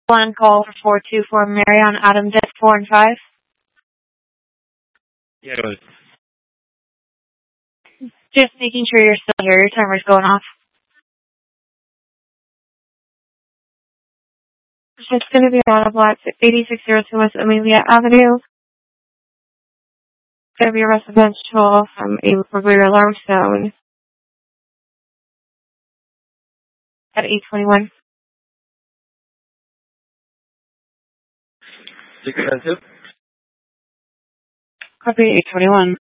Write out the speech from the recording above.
One call for 424 Marion Adams at 4 and 5. Yeah, go ahead. Just making sure you're still here. Your timer's going off. It's going to be on a block 8602 West Amelia Avenue. It's going to be a residential from a burglary alarm zone at 821. 610. Copy 821.